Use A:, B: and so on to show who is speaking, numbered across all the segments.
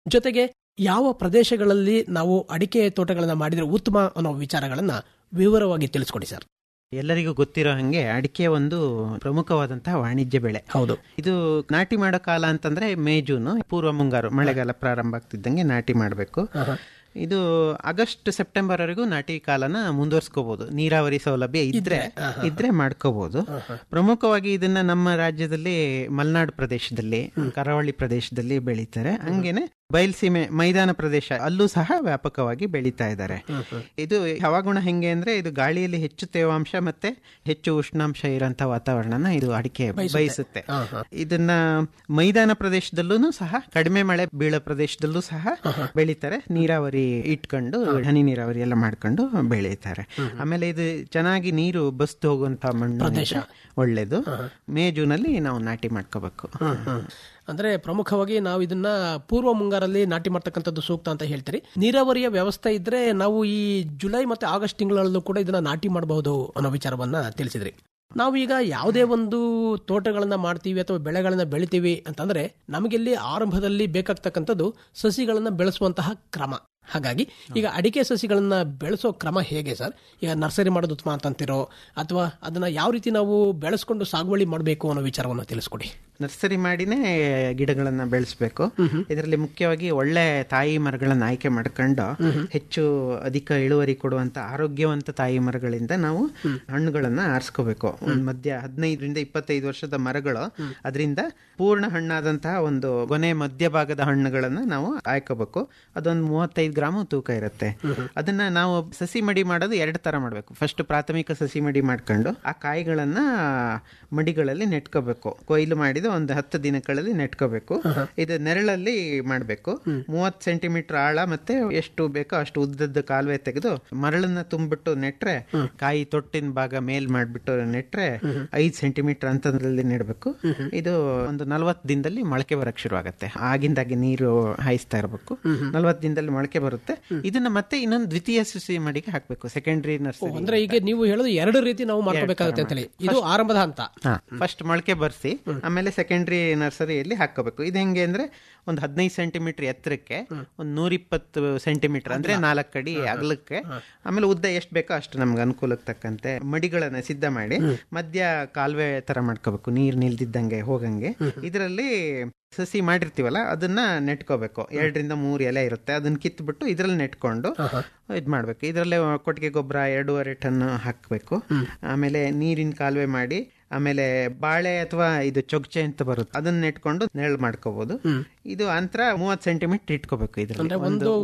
A: ಜೊತೆಗೆ ಯಾವ ಪ್ರದೇಶಗಳಲ್ಲಿ ನಾವು ಅಡಿಕೆ ತೋಟಗಳನ್ನ ಮಾಡಿದ್ರೆ ಉತ್ತಮ ಅನ್ನೋ ವಿಚಾರಗಳನ್ನ ವಿವರವಾಗಿ ತಿಳಿಸ್ಕೊಡಿ ಸರ್.
B: ಎಲ್ಲರಿಗೂ ಗೊತ್ತಿರೋ ಹಂಗೆ ಅಡಿಕೆ ಒಂದು ಪ್ರಮುಖವಾದಂತಹ ವಾಣಿಜ್ಯ ಬೆಳೆ.
A: ಹೌದು.
B: ಇದು ನಾಟಿ ಮಾಡೋ ಕಾಲ ಅಂತಂದ್ರೆ ಮೇ ಜೂನ್, ಪೂರ್ವ ಮುಂಗಾರು, ಮಳೆಗಾಲ ಪ್ರಾರಂಭ ಆಗ್ತಿದ್ದಂಗೆ ನಾಟಿ ಮಾಡಬೇಕು. ಇದು ಆಗಸ್ಟ್ ಸೆಪ್ಟೆಂಬರ್ ವರೆಗೂ ನಾಟಿ ಕಾಲನ ಮುಂದುವರ್ಸ್ಕೋಬಹುದು. ನೀರಾವರಿ ಸೌಲಭ್ಯ ಇದ್ರೆ ಮಾಡ್ಕೋಬಹುದು. ಪ್ರಮುಖವಾಗಿ ಇದನ್ನ ನಮ್ಮ ರಾಜ್ಯದಲ್ಲಿ ಮಲೆನಾಡು ಪ್ರದೇಶದಲ್ಲಿ, ಕರಾವಳಿ ಪ್ರದೇಶದಲ್ಲಿ ಬೆಳೀತಾರೆ. ಹಂಗೇನೆ ಬಯಲ್ಸೀಮೆ ಮೈದಾನ ಪ್ರದೇಶ ಅಲ್ಲೂ ಸಹ ವ್ಯಾಪಕವಾಗಿ ಬೆಳೀತಾ ಇದ್ದಾರೆ. ಇದು ಹವಾಗುಣ ಹೆಂಗೆ ಅಂದ್ರೆ ಇದು ಗಾಳಿಯಲ್ಲಿ ಹೆಚ್ಚು ತೇವಾಂಶ ಮತ್ತೆ ಹೆಚ್ಚು ಉಷ್ಣಾಂಶ ಇರೋಂಥ ವಾತಾವರಣನ ಇದು ಅಡಿಕೆ ಬಯಸುತ್ತೆ. ಇದನ್ನ ಮೈದಾನ ಪ್ರದೇಶದಲ್ಲೂ ಸಹ, ಕಡಿಮೆ ಮಳೆ ಬೀಳೋ ಪ್ರದೇಶದಲ್ಲೂ ಸಹ ಬೆಳೀತಾರೆ. ನೀರಾವರಿ ಇಟ್ಕೊಂಡು ಹನಿ ನೀರಾವರಿ ಎಲ್ಲ ಮಾಡ್ಕೊಂಡು ಬೆಳೀತಾರೆ. ಆಮೇಲೆ ಇದು ಚೆನ್ನಾಗಿ ನೀರು ಬಸ್ದು ಹೋಗುವಂತ ಮಣ್ಣು ಒಳ್ಳೇದು. ಮೇ ಜೂನ್ ಅಲ್ಲಿ ನಾವು ನಾಟಿ ಮಾಡ್ಕೋಬೇಕು.
A: ಅಂದ್ರೆ ಪ್ರಮುಖವಾಗಿ ನಾವು ಇದನ್ನ ಪೂರ್ವ ಮುಂಗಾರಲ್ಲಿ ನಾಟಿ ಮಾಡ್ತಕ್ಕಂಥದ್ದು ಸೂಕ್ತ ಅಂತ ಹೇಳ್ತೀರಿ. ನೀರಾವರಿಯ ವ್ಯವಸ್ಥೆ ಇದ್ರೆ ನಾವು ಈ ಜುಲೈ ಮತ್ತೆ ಆಗಸ್ಟ್ ತಿಂಗಳಲ್ಲೂ ಕೂಡ ಇದನ್ನ ನಾಟಿ ಮಾಡಬಹುದು ಅನ್ನೋ ವಿಚಾರವನ್ನ ತಿಳಿಸಿದ್ರಿ. ನಾವು ಈಗ ಯಾವುದೇ ಒಂದು ತೋಟಗಳನ್ನ ಮಾಡ್ತೀವಿ ಅಥವಾ ಬೆಳೆಗಳನ್ನ ಬೆಳಿತೀವಿ ಅಂತಂದ್ರೆ ನಮಗಿಲ್ಲಿ ಆರಂಭದಲ್ಲಿ ಬೇಕಾಗ್ತಕ್ಕಂಥದ್ದು ಸಸಿಗಳನ್ನ ಬೆಳೆಸುವಂತಹ ಕ್ರಮ. ಹಾಗಾಗಿ ಈಗ ಅಡಿಕೆ ಸಸಿಗಳನ್ನ ಬೆಳೆಸೋ ಕ್ರಮ ಹೇಗೆ ಸರ್? ಈಗ ನರ್ಸರಿ ಮಾಡೋದು ಉತ್ತಮ ಅಂತಂತಿರೋ ಅಥವಾ ಅದನ್ನ ಯಾವ ರೀತಿ ನಾವು ಬೆಳೆಸ್ಕೊಂಡು ಸಾಗುವಳಿ ಮಾಡಬೇಕು ಅನ್ನೋ ವಿಚಾರವನ್ನು ತಿಳಿಸ್ಕೊಡಿ.
B: ನರ್ಸರಿ ಮಾಡಿನೇ ಗಿಡಗಳನ್ನ ಬೆಳೆಸಬೇಕು. ಇದರಲ್ಲಿ ಮುಖ್ಯವಾಗಿ ಒಳ್ಳೆ ತಾಯಿ ಮರಗಳನ್ನ ಆಯ್ಕೆ ಮಾಡ್ಕೊಂಡು ಹೆಚ್ಚು ಅಧಿಕ ಇಳುವರಿ ಕೊಡುವಂತ ಆರೋಗ್ಯವಂತ ತಾಯಿ ಮರಗಳಿಂದ ನಾವು ಹಣ್ಣುಗಳನ್ನ ಆರಿಸ್ಕೋಬೇಕು. ಮಧ್ಯ 15-25 ವರ್ಷದ ಮರಗಳು, ಅದರಿಂದ ಪೂರ್ಣ ಹಣ್ಣಾದಂತಹ ಒಂದು ಗೊನೆ ಮಧ್ಯಭಾಗದ ಹಣ್ಣುಗಳನ್ನ ನಾವು ಆಯ್ಕೋಬೇಕು. ಅದೊಂದು 35 ಗ್ರಾಮ್ ತೂಕ ಇರುತ್ತೆ. ಅದನ್ನ ನಾವು ಸಸಿ ಮಡಿ ಮಾಡೋದು 2 ತರ ಮಾಡಬೇಕು. ಫಸ್ಟ್ ಪ್ರಾಥಮಿಕ ಸಸಿ ಮಡಿ ಮಾಡ್ಕೊಂಡು ಆ ಕಾಯಿಗಳನ್ನ ಮಡಿಗಳಲ್ಲಿ ನೆಟ್ಕೋಬೇಕು. ಕೊಯ್ಲು ಮಾಡಿದ ಒಂದು 10 ದಿನಗಳಲ್ಲಿ ನೆಟ್ಕೋಬೇಕು. ಇದು ನೆರಳಲ್ಲಿ ಮಾಡಬೇಕು. 30 ಸೆಂಟಿಮೀಟರ್ ಆಳ ಮತ್ತೆ ಎಷ್ಟು ಬೇಕೋ ಅಷ್ಟು ಉದ್ದದ ಕಾಲುವೆ ತೆಗೆದು ಮರಳನ್ನ ತುಂಬಿಟ್ಟು ನೆಟ್ರೆ, ಕಾಯಿ ತೊಟ್ಟಿನ ಭಾಗ ಮೇಲ್ ಮಾಡ್ಬಿಟ್ಟು ನೆಟ್ರೆ 5 ಸೆಂಟಿಮೀಟರ್ ಅಂತರದಲ್ಲಿ ನೆಡಬೇಕು. ಇದು ಒಂದು 40 ದಿನದಲ್ಲಿ ಮೊಳಕೆ ಬರಕ್ ಶುರು ಆಗುತ್ತೆ. ಆಗಿಂದಾಗಿ ನೀರು ಹಾಯಿಸ್ತಾ ಇರಬೇಕು. 40 ದಿನದಲ್ಲಿ ಮೊಳಕೆ ಬರುತ್ತೆ. ಇದನ್ನ ಮತ್ತೆ ಇನ್ನೊಂದು ದ್ವಿತೀಯ ಸಸಿ ಮಡಿಗೆ ಹಾಕ್ಬೇಕು, ಸೆಕೆಂಡರಿ ನರ್ಸರಿ.
A: ಅಂದ್ರೆ ಈಗ ನೀವು ಹೇಳೋದು 2 ರೀತಿ ನಾವು ಮಾಡ್ಕೋಬೇಕಾಗುತ್ತೆ ಅಂತ ಹೇಳಿ. ಇದು ಆರಂಭದ ಹಂತ.
B: ಫಸ್ಟ್ ಮೊಳಕೆ ಬರ್ಸಿ ಆಮೇಲೆ ಸೆಕೆಂಡರಿ ನರ್ಸರಿಯಲ್ಲಿ ಹಾಕೋಬೇಕು. ಇದು ಹೆಂಗೆ ಅಂದ್ರೆ ಒಂದು 15 ಸೆಂಟಿಮೀಟರ್ ಎತ್ತರಕ್ಕೆ, ಒಂದು 120 ಸೆಂಟಿಮೀಟರ್ ಅಂದ್ರೆ 4 ಅಡಿ ಅಗಲಕ್ಕೆ, ಆಮೇಲೆ ಉದ್ದ ಎಷ್ಟು ಬೇಕೋ ಅಷ್ಟು ನಮ್ಗೆ ಅನುಕೂಲಕ್ಕೆ ತಕ್ಕಂತೆ ಮಡಿಗಳನ್ನ ಸಿದ್ಧ ಮಾಡಿ ಮಧ್ಯ ಕಾಲುವೆ ತರ ಮಾಡ್ಕೋಬೇಕು, ನೀರ್ ನಿಲ್ದಿದ್ದಂಗೆ ಹೋಗಂಗೆ. ಇದರಲ್ಲಿ ಸಸಿ ಮಾಡಿರ್ತೀವಲ್ಲ ಅದನ್ನ ನೆಟ್ಕೋಬೇಕು. 2-3 ಎಲೆ ಇರುತ್ತೆ, ಅದನ್ನ ಕಿತ್ಬಿಟ್ಟು ಇದ್ರಲ್ಲಿ ನೆಟ್ಕೊಂಡು ಇದ್ ಮಾಡ್ಬೇಕು. ಇದ್ರಲ್ಲೇ ಕೊಟ್ಟಿಗೆ ಗೊಬ್ಬರ 2.5 ಟನ್ ಹಾಕ್ಬೇಕು. ಆಮೇಲೆ ನೀರಿನ ಕಾಲುವೆ ಮಾಡಿ, ಆಮೇಲೆ ಬಾಳೆ ಅಥವಾ ಇದು ಚೊಗ್ಚೆ ಅಂತ ಬರುತ್ತೆ, ಅದನ್ನ ನೆಟ್ಕೊಂಡು ನೆರಳು ಮಾಡ್ಕೋಬಹುದು. ಇದು ಅಂತರ 30 ಸೆಂಟಿಮೀಟರ್ ಇಟ್ಕೋಬೇಕು. ಇದ್ರಲ್ಲಿ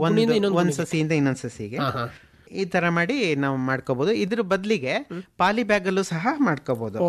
B: ಒಂದ್ ಸಸಿಯಿಂದ ಇನ್ನೊಂದ್ ಸಸಿಗೆ ಈ ತರ ಮಾಡಿ ನಾವು ಮಾಡ್ಕೋಬಹುದು. ಇದ್ರ ಬದಲಿಗೆ ಪಾಲಿ ಬ್ಯಾಗ್ ಅಲ್ಲೂ ಸಹ ಮಾಡ್ಕೋಬಹುದು.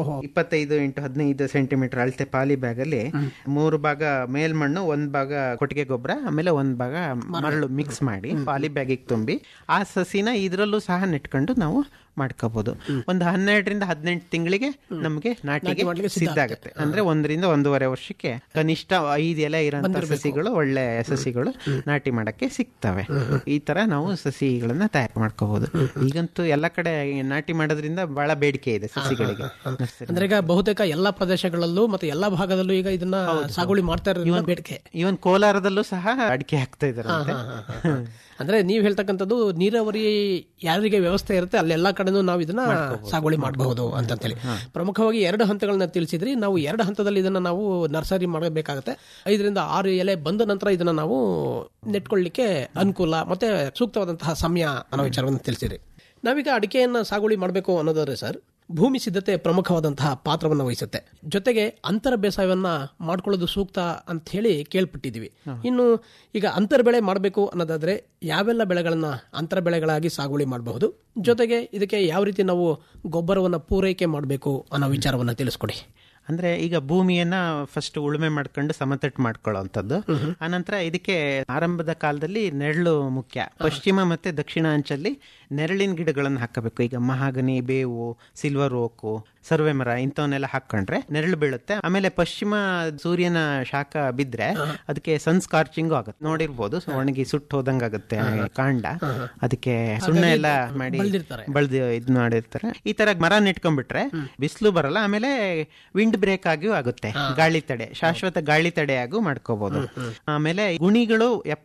B: 25x15 ಸೆಂಟಿಮೀಟರ್ ಅಳತೆ ಪಾಲಿ ಬ್ಯಾಗ್ ಅಲ್ಲಿ 3 ಭಾಗ ಮೇಲ್ಮಣ್ಣು, 1 ಭಾಗ ಕೊಟ್ಟಿಗೆ ಗೊಬ್ಬರ, ಆಮೇಲೆ 1 ಭಾಗ ಮರಳು ಮಿಕ್ಸ್ ಮಾಡಿ ಪಾಲಿ ಬ್ಯಾಗಿಗೆ ತುಂಬಿ ಆ ಸಸಿನ ಇದ್ರಲ್ಲೂ ಸಹ ನೆಟ್ಕೊಂಡು ನಾವು ಮಾಡ್ಕೋಬಹುದು. ಒಂದು 12-18 ತಿಂಗಳಿಗೆ ನಮಗೆ ನಾಟಿಗೆ ಸಿದ್ಧ ಆಗುತ್ತೆ. ಅಂದ್ರೆ 1-1.5 ವರ್ಷಕ್ಕೆ ಕನಿಷ್ಠ 5 ಎಲೆ ಇರೋಂತ ಸಸಿಗಳು, ಒಳ್ಳೆ ಸಸಿಗಳು ನಾಟಿ ಮಾಡಕ್ಕೆ ಸಿಗ್ತವೆ. ಈ ತರ ನಾವು ಸಸಿಗಳನ್ನ ತಯಾರು ಮಾಡ್ಕೋಬಹುದು. ಈಗಂತೂ ಎಲ್ಲ ಕಡೆ ನಾಟಿ ಮಾಡೋದ್ರಿಂದ ಬಹಳ ಬೇಡಿಕೆ ಇದೆ ಸಸಿಗಳಿಗೆ.
A: ಅಂದ್ರೆ ಈಗ ಬಹುತೇಕ ಎಲ್ಲಾ ಪ್ರದೇಶಗಳಲ್ಲೂ ಮತ್ತೆ ಎಲ್ಲಾ ಭಾಗದಲ್ಲೂ ಈಗ ಇದನ್ನ ಸಾಗುವಳಿ ಮಾಡ್ತಾ ಇರೋ ಬೇಡಿಕೆ.
B: ಇವನ್ ಕೋಲಾರದಲ್ಲೂ ಸಹ ಅಡಿಕೆ ಹಾಕ್ತಾ ಇದ್ದಾರೆ.
A: ಅಂದ್ರೆ ನೀವ್ ಹೇಳ್ತಕ್ಕಂಥದ್ದು ನೀರಾವರಿ ಯಾರಿಗೆ ವ್ಯವಸ್ಥೆ ಇರುತ್ತೆ ಅಲ್ಲೆಲ್ಲಾ ಕಡೆನೂ ನಾವು ಇದನ್ನ ಸಾಗುವಳಿ ಮಾಡಬಹುದು ಅಂತ ಹೇಳಿ. ಪ್ರಮುಖವಾಗಿ 2 ಹಂತಗಳನ್ನ ತಿಳಿಸಿದ್ರಿ. ನಾವು 2 ಹಂತದಲ್ಲಿ ಇದನ್ನ ನಾವು ನರ್ಸರಿ ಮಾಡಬೇಕಾಗುತ್ತೆ. 5-6 ಎಲೆ ಬಂದ ನಂತರ ಇದನ್ನ ನಾವು ನೆಟ್ಕೊಳ್ಳಿಕ್ಕೆ ಅನುಕೂಲ ಮತ್ತೆ ಸೂಕ್ತವಾದಂತಹ ಸಮಯ ಅನ್ನೋ ವಿಚಾರವನ್ನು ತಿಳಿಸಿದ್ರಿ. ನಾವೀಗ ಅಡಿಕೆಯನ್ನ ಸಾಗುವಳಿ ಮಾಡಬೇಕು ಅನ್ನೋದಾದ್ರೆ ಸರ್, ಭೂಮಿ ಸಿದ್ಧತೆ ಪ್ರಮುಖವಾದಂತಹ ಪಾತ್ರವನ್ನು ವಹಿಸುತ್ತೆ. ಜೊತೆಗೆ ಅಂತರ ಬೇಸಾಯವನ್ನ ಮಾಡ್ಕೊಳ್ಳೋದು ಸೂಕ್ತ ಅಂತ ಹೇಳಿ ಕೇಳ್ಪಟ್ಟಿದೀವಿ. ಇನ್ನು ಈಗ ಅಂತರ ಬೆಳೆ ಮಾಡಬೇಕು ಅನ್ನೋದಾದ್ರೆ ಯಾವೆಲ್ಲ ಬೆಳೆಗಳನ್ನ ಅಂತರ ಬೆಳೆಗಳಾಗಿ ಸಾಗುವಳಿ ಮಾಡಬಹುದು, ಜೊತೆಗೆ ಇದಕ್ಕೆ ಯಾವ ರೀತಿ ನಾವು ಗೊಬ್ಬರವನ್ನ ಪೂರೈಕೆ ಮಾಡಬೇಕು ಅನ್ನೋ ವಿಚಾರವನ್ನ ತಿಳಿಸ್ಕೊಡಿ.
B: ಅಂದ್ರೆ ಈಗ ಭೂಮಿಯನ್ನ ಫಸ್ಟ್ ಉಳುಮೆ ಮಾಡ್ಕೊಂಡು ಸಮತಟ್ಟು ಮಾಡ್ಕೊಳ್ಳೋಂಥದ್ದು. ಆನಂತರ ಇದಕ್ಕೆ ಆರಂಭದ ಕಾಲದಲ್ಲಿ ನೆರಳು ಮುಖ್ಯ. ಪಶ್ಚಿಮ ಮತ್ತೆ ದಕ್ಷಿಣ ಅಂಚಲ್ಲಿ ನೆರಳಿನ ಗಿಡಗಳನ್ನು ಹಾಕಬೇಕು. ಈಗ ಮಹಾಗನಿ, ಬೇವು, ಸಿಲ್ವರ್ ಓಕು, ಸರ್ವೆ ಮರ ಇಂಥವನ್ನೆಲ್ಲ ಹಾಕೊಂಡ್ರೆ ನೆರಳು ಬೀಳುತ್ತೆ. ಆಮೇಲೆ ಪಶ್ಚಿಮ ಸೂರ್ಯನ ಶಾಖ ಬಿದ್ರೆ ಅದಕ್ಕೆ ಸನ್ಸ್ಕಾರ್ಚಿಂಗು ಆಗುತ್ತೆ. ನೋಡಿರ್ಬೋದು, ಒಣಗಿ ಸುಟ್ಟು ಹೋದಂಗ ಆಗುತ್ತೆ ಕಾಂಡ. ಅದಕ್ಕೆ ಸುಣ್ಣ ಎಲ್ಲ ಮಾಡಿ ಬಳ್ದು ಇದ್ ಮಾಡಿರ್ತಾರೆ. ಈ ತರ ಮರ ನೆಟ್ಕೊಂಡ್ಬಿಟ್ರೆ ಬಿಸಿಲು ಬರಲ್ಲ. ಆಮೇಲೆ ವಿಂಡ್ ಬ್ರೇಕ್ ಆಗಿಯೂ ಆಗುತ್ತೆ. ಗಾಳಿ ತಡೆ, ಶಾಶ್ವತ ಗಾಳಿ ತಡೆ ಆಗು ಮಾಡ್ಕೋಬಹುದು. ಆಮೇಲೆ ಗುಣಿಗಳು